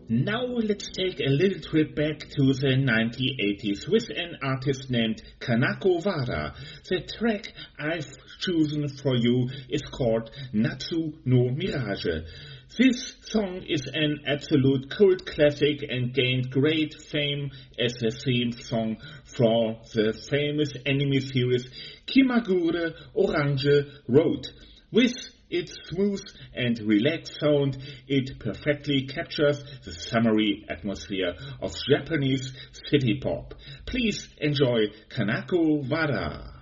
Now let's take a little trip back to the 1980s with an artist named Kanako Wada. The track I've chosen for you is called Natsu no Mirage. This song is an absolute cult classic and gained great fame as a theme song for the famous anime series Kimagure Orange Road. With its smooth and relaxed sound, it perfectly captures the summery atmosphere of Japanese city pop. Please enjoy Kanako Wada.